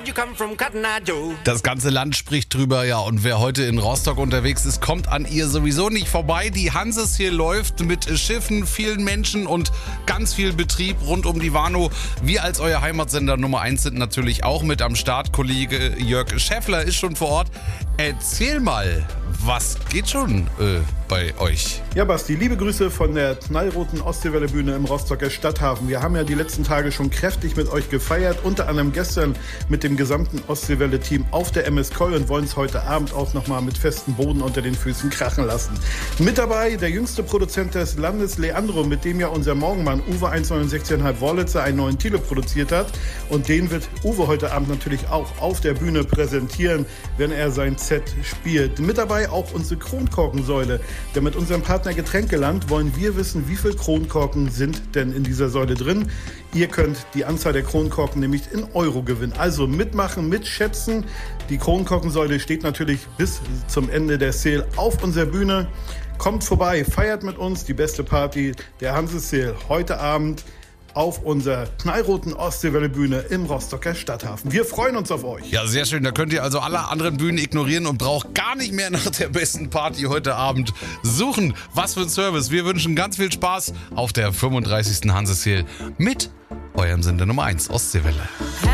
You come from Cotton Eye Joe. Das ganze Land spricht drüber, ja, und wer heute in Rostock unterwegs ist, kommt an ihr sowieso nicht vorbei. Die Hanses hier läuft mit Schiffen, vielen Menschen und ganz viel Betrieb rund um die Warnow. Wir als euer Heimatsender Nummer 1 sind natürlich auch mit am Start. Kollege Jörg Schäffler ist schon vor Ort. Erzähl mal, was geht schon bei euch? Ja, Basti, liebe Grüße von der knallroten Ostseewelle-Bühne im Rostocker Stadthafen. Wir haben ja die letzten Tage schon kräftig mit euch gefeiert, unter anderem gestern mit dem gesamten Ostseewelle-Team auf der MS Koll und wollen es heute Abend auch nochmal mit festem Boden unter den Füßen krachen lassen. Mit dabei der jüngste Produzent des Landes, Leandro, mit dem ja unser Morgenmann Uwe 169,5 Wollitzer einen neuen Titel produziert hat. Und den wird Uwe heute Abend natürlich auch auf der Bühne präsentieren, wenn er sein Set spielt. Mit dabei auch unsere Kronkorkensäule. Denn mit unserem Partner Getränkeland wollen wir wissen, wie viel Kronkorken sind denn in dieser Säule drin. Ihr könnt die Anzahl der Kronkorken nämlich in Euro gewinnen. Also mitmachen, mitschätzen. Die Kronkorkensäule steht natürlich bis zum Ende der Sale auf unserer Bühne. Kommt vorbei, feiert mit uns die beste Party der Hanse Sale heute Abend auf unserer knallroten Ostseewelle-Bühne im Rostocker Stadthafen. Wir freuen uns auf euch. Ja, sehr schön. Da könnt ihr also alle anderen Bühnen ignorieren und braucht gar nicht mehr nach der besten Party heute Abend suchen. Was für ein Service. Wir wünschen ganz viel Spaß auf der 35. Hanse Sale mit eurem Sender Nummer 1 Ostseewelle.